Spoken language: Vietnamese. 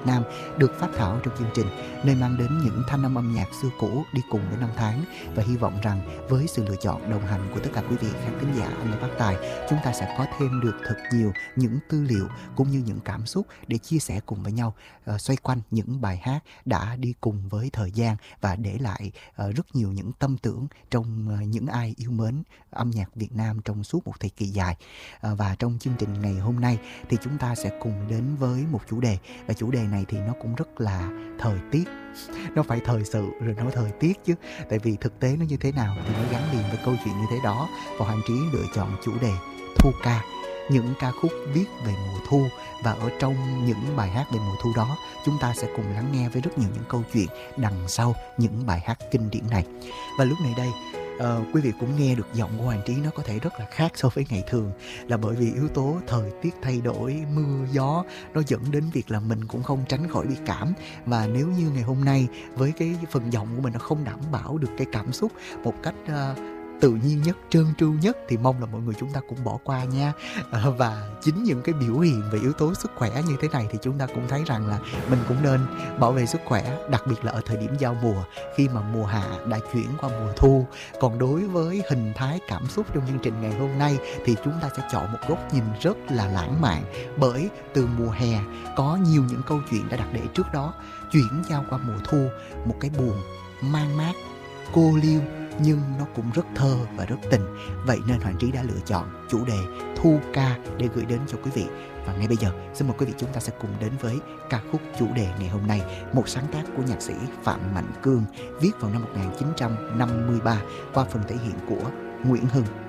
Nam được phát thảo trong chương trình, nơi mang đến những thanh âm âm nhạc xưa cũ đi cùng với năm tháng. Và hy vọng rằng với sự lựa chọn đồng hành của tất cả quý vị khán thính giả Anh Lê Bác Tài, chúng ta sẽ có thêm được thật nhiều những tư liệu cũng như những cảm xúc để chia sẻ cùng với nhau, xoay quanh những bài hát đã đi cùng với thời gian và để lại rất nhiều những tâm tưởng trong những ai yêu mến âm nhạc Việt Nam trong suốt một thời kỳ dài. Và trong chương trình ngày hôm nay thì chúng ta sẽ cùng đến với một chủ đề, và chủ đề này thì nó cũng rất là thời tiết. Nó phải thời sự rồi nó thời tiết chứ, tại vì thực tế nó như thế nào thì nó gắn liền với câu chuyện như thế đó. Và Hoàng Trí lựa chọn chủ đề thu ca, những ca khúc viết về mùa thu. Và ở trong những bài hát về mùa thu đó, chúng ta sẽ cùng lắng nghe với rất nhiều những câu chuyện đằng sau những bài hát kinh điển này. Và lúc này đây, quý vị cũng nghe được giọng của Hoàng Trí nó có thể rất là khác so với ngày thường, là bởi vì yếu tố thời tiết thay đổi, mưa gió, nó dẫn đến việc là mình cũng không tránh khỏi bị cảm. Và nếu như ngày hôm nay với cái phần giọng của mình nó không đảm bảo được cái cảm xúc một cách tự nhiên nhất, trơn tru nhất, thì mong là mọi người chúng ta cũng bỏ qua nha. Và chính những cái biểu hiện về yếu tố sức khỏe như thế này thì chúng ta cũng thấy rằng là mình cũng nên bảo vệ sức khỏe, đặc biệt là ở thời điểm giao mùa, khi mà mùa hạ đã chuyển qua mùa thu. Còn đối với hình thái cảm xúc trong chương trình ngày hôm nay thì chúng ta sẽ chọn một góc nhìn rất là lãng mạn, bởi từ mùa hè có nhiều những câu chuyện đã đặt để trước đó, chuyển giao qua mùa thu, một cái buồn mang mát, cô liêu, nhưng nó cũng rất thơ và rất tình. Vậy nên Hoàng Trí đã lựa chọn chủ đề thu ca để gửi đến cho quý vị. Và ngay bây giờ xin mời quý vị chúng ta sẽ cùng đến với ca khúc chủ đề ngày hôm nay, một sáng tác của nhạc sĩ Phạm Mạnh Cương, viết vào năm 1953 qua phần thể hiện của Nguyễn Hưng.